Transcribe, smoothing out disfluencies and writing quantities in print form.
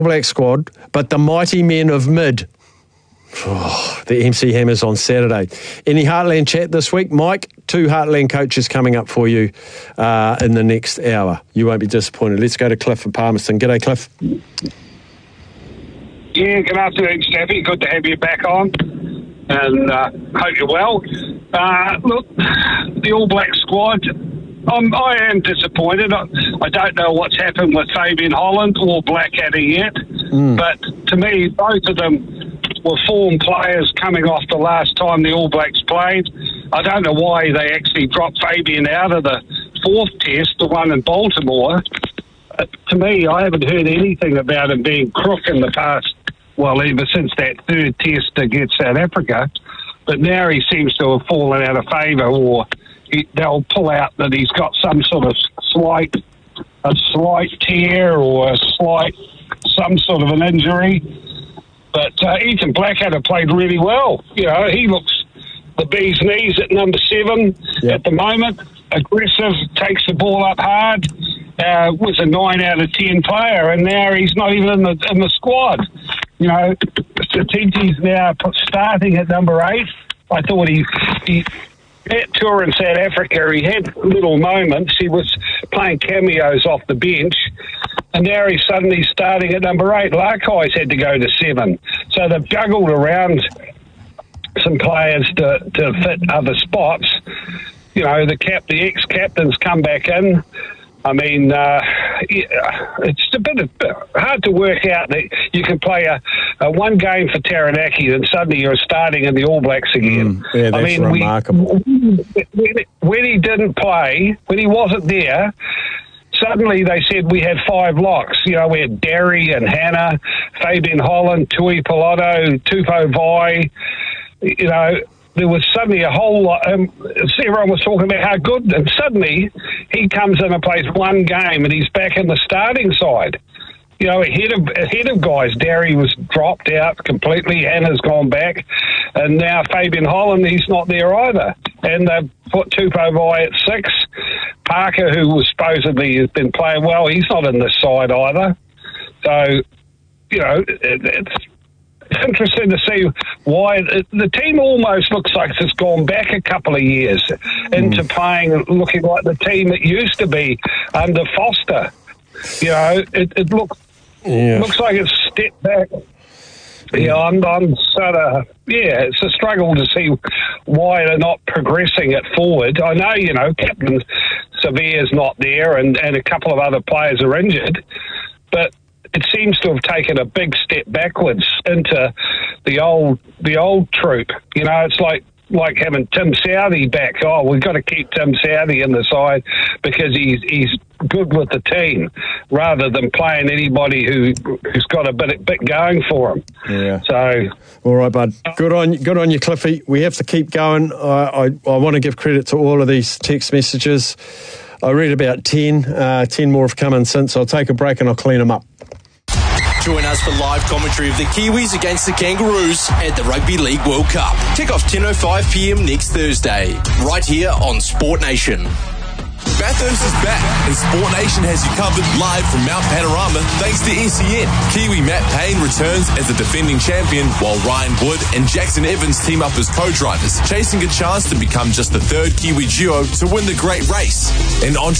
Black squad, but the mighty men of mid. Oh, the MC Hammers on Saturday. Any Heartland chat this week? Mike, 2 Heartland coaches coming up for you in the next hour. You won't be disappointed. Let's go to Cliff in Palmerston. G'day, Cliff. Yeah, good afternoon, Staffy. Good to have you back on. And hope you're well. Look, the All Black squad, I am disappointed. I don't know what's happened with Fabian Holland or Blackadder yet. But to me, both of them were form players coming off the last time the All Blacks played. I don't know why they actually dropped Fabian out of the 4th test, the one in Baltimore. To me, I haven't heard anything about him being crook in the past, well, ever since that 3rd test against South Africa. But now he seems to have fallen out of favour, or they'll pull out that he's got some sort of slight tear or some sort of an injury. But Ethan Blackadder played really well. You know, he looks the bee's knees at number 7 at the moment. Aggressive, takes the ball up hard. Was a 9 out of 10 player, and now he's not even in the squad. You know, Satiti's now starting at number 8. I thought he that tour in South Africa, he had little moments. He was playing cameos off the bench. And now he's suddenly starting at number 8. Larkhies had to go to 7. So they've juggled around some players to fit other spots. You know, the ex-captains come back in. I mean, it's a bit hard to work out that you can play a one game for Taranaki and suddenly you're starting in the All Blacks again. Yeah, that's remarkable. When he didn't play, when he wasn't there, suddenly they said we had 5 locks. You know, we had Derry and Hannah, Fabian Holland, Tui Pilato, Tupou Vai. You know, there was suddenly a whole lot. Everyone was talking about how good, and suddenly he comes in and plays one game and he's back in the starting side. You know, ahead of guys. Derry was dropped out completely. Hannah's gone back. And now Fabian Holland, he's not there either. And they've put Tupou Vai at 6. Parker, who was supposedly has been playing well, he's not in this side either. So, you know, it's interesting to see why the team almost looks like it's gone back a couple of years into playing, looking like the team it used to be under Foster. You know, it looks like it's stepped back. Yeah, I'm sort of, it's a struggle to see why they're not progressing it forward. I know, you know, Captain Severe's not there and a couple of other players are injured, but it seems to have taken a big step backwards into the old troop. You know, it's like having Tim Southey back. Oh, we've got to keep Tim Southey in the side because he's good with the team, rather than playing anybody who's got a bit going for him. Yeah. So, all right, bud. Good on you, Cliffy. We have to keep going. I want to give credit to all of these text messages. I read about 10 more have come in since. I'll take a break and I'll clean them up. Join us for live commentary of the Kiwis against the Kangaroos at the Rugby League World Cup. Kick-off 10:05pm next Thursday, right here on Sport Nation. Bathurst is back, and Sport Nation has you covered live from Mount Panorama thanks to SEN. Kiwi Matt Payne returns as the defending champion, while Ryan Wood and Jackson Evans team up as co-drivers, chasing a chance to become just the 3rd Kiwi duo to win the great race. And